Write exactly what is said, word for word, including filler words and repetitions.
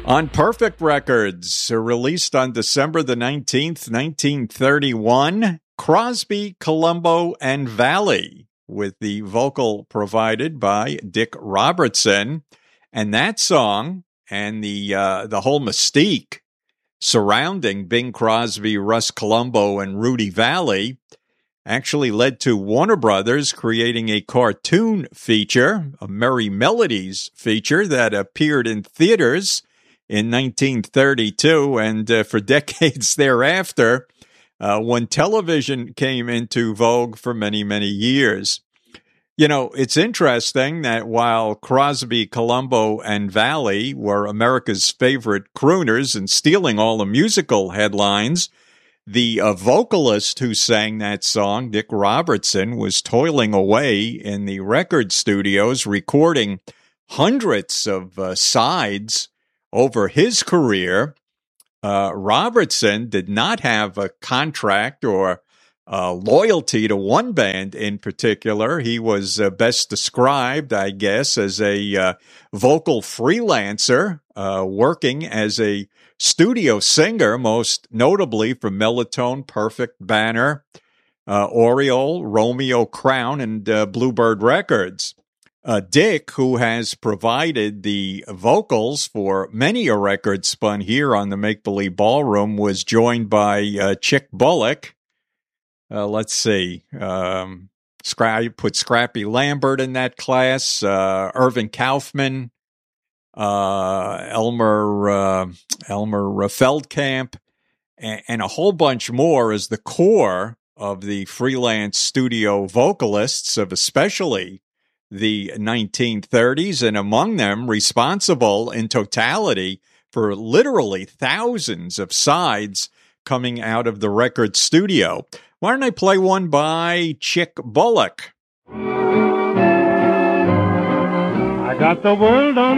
On Perfect Records, released on December the nineteenth, nineteen thirty-one, Crosby, Colombo, and Valley, with the vocal provided by Dick Robertson. And that song and the uh, the whole mystique surrounding Bing Crosby, Russ Colombo, and Rudy Valley actually led to Warner Brothers creating a cartoon feature, a Merry Melodies feature that appeared in theaters in nineteen thirty-two, and uh, for decades thereafter, uh, when television came into vogue for many, many years. You know, it's interesting that while Crosby, Colombo, and Valley were America's favorite crooners and stealing all the musical headlines, the uh, vocalist who sang that song, Dick Robertson, was toiling away in the record studios, recording hundreds of uh, sides over his career. uh, Robertson did not have a contract or uh, loyalty to one band in particular. He was uh, best described, I guess, as a uh, vocal freelancer, uh, working as a studio singer, most notably for Melotone, Perfect, Banner, uh, Oriole, Romeo, Crown, and uh, Bluebird Records. Uh, Dick, who has provided the vocals for many a record spun here on the Make Believe Ballroom, was joined by uh, Chick Bullock. Uh, let's see. Um, Scra- put Scrappy Lambert in that class. Uh, Irvin Kaufman, uh, Elmer uh, Elmer Feldkamp, and, and a whole bunch more as the core of the freelance studio vocalists of especially the nineteen thirties, and among them responsible in totality for literally thousands of sides coming out of the record studio. Why don't I play one by Chick Bullock? I got the world on